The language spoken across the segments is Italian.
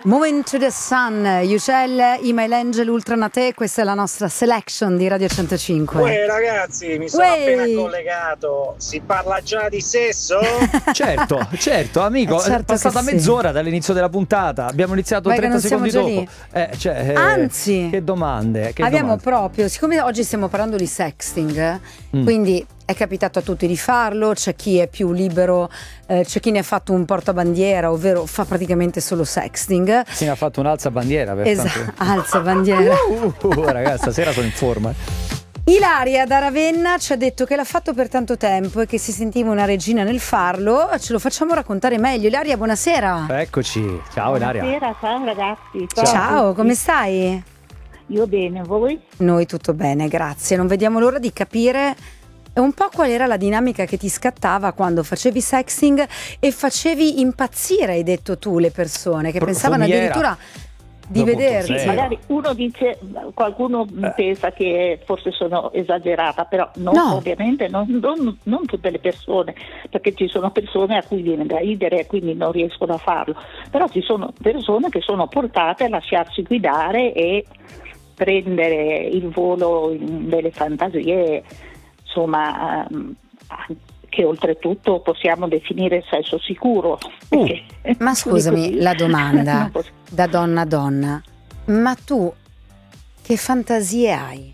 Moving to the Sun, Yucel, Email Angel, Ultranate, questa è la nostra selection di Radio 105. Uè ragazzi, mi sono appena collegato, si parla già di sesso? certo amico, è passata mezz'ora dall'inizio della puntata, abbiamo iniziato 30 secondi dopo. Anzi, che domande. Abbiamo proprio, siccome oggi stiamo parlando di sexting, quindi è capitato a tutti di farlo, c'è chi è più libero, c'è chi ne ha fatto un portabandiera, ovvero fa praticamente solo sexting. Si ne ha fatto un alzabandiera. Esatto, alzabandiera. Ragazzi, stasera sono in forma. Ilaria da Ravenna ci ha detto che l'ha fatto per tanto tempo e che si sentiva una regina nel farlo. Ce lo facciamo raccontare meglio. Ilaria, buonasera. Eccoci, ciao Ilaria. Buonasera, ciao ragazzi. Ciao, come stai? Io bene, voi? Noi tutto bene, grazie. Non vediamo l'ora di capire un po' qual era la dinamica che ti scattava quando facevi sexting e facevi impazzire, hai detto tu, le persone che pensavano addirittura di vederti. Magari uno dice, qualcuno pensa che forse sono esagerata, però ovviamente non tutte le persone, perché ci sono persone a cui viene da ridere e quindi non riescono a farlo, però ci sono persone che sono portate a lasciarsi guidare e prendere il volo in delle fantasie, insomma, che oltretutto possiamo definire sesso sicuro. Ma scusami, la domanda da donna a donna, ma tu che fantasie hai?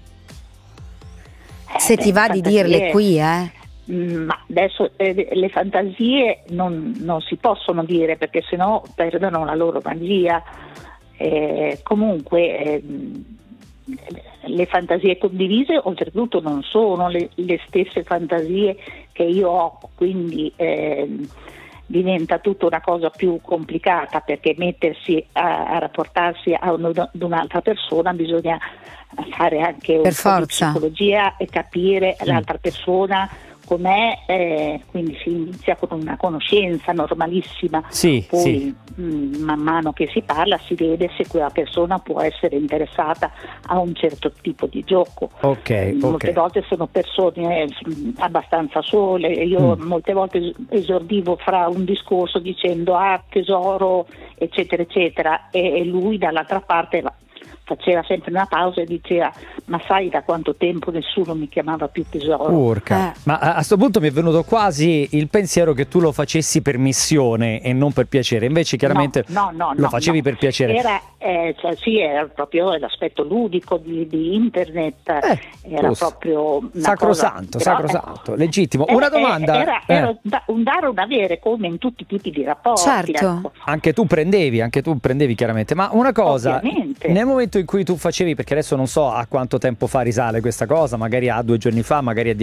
Se ti va di dirle qui, Ma adesso le fantasie non si possono dire, perché sennò perdono la loro magia. Comunque le fantasie condivise oltretutto non sono le stesse fantasie che io ho, quindi diventa tutta una cosa più complicata, perché mettersi a rapportarsi ad un'altra persona bisogna fare anche un po' di psicologia e capire l'altra persona com'è, quindi si inizia con una conoscenza normalissima, poi man mano che si parla si vede se quella persona può essere interessata a un certo tipo di gioco. Molte volte sono persone abbastanza sole, io molte volte esordivo fra un discorso dicendo tesoro eccetera eccetera, e lui dall'altra parte faceva sempre una pausa e diceva: ma sai da quanto tempo nessuno mi chiamava più tesoro? Ma a questo punto mi è venuto quasi il pensiero che tu lo facessi per missione e non per piacere, invece chiaramente lo facevi per piacere. Era proprio l'aspetto ludico di internet, era proprio una sacrosanto, legittimo. Una domanda, era un dare o un avere, come in tutti i tipi di rapporti. Certo. Anche tu prendevi chiaramente, ma una cosa, ovviamente, nel momento in cui tu facevi, perché adesso non so a quanto tempo fa risale questa cosa, magari a 2 giorni fa, magari a